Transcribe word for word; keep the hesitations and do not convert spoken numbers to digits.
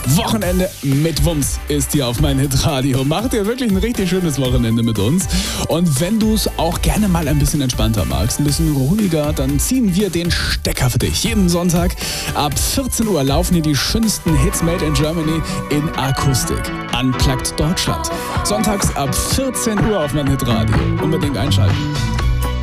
Wochenende mit Wumms ist hier auf mein Hitradio. Mach dir wirklich ein richtig schönes Wochenende mit uns. Und wenn du es auch gerne mal ein bisschen entspannter magst, ein bisschen ruhiger, dann ziehen wir den Stecker für dich. Jeden Sonntag ab vierzehn Uhr laufen hier die schönsten Hits made in Germany in Akustik. Unplugged Deutschland. Sonntags ab vierzehn Uhr auf mein Hitradio. Unbedingt einschalten.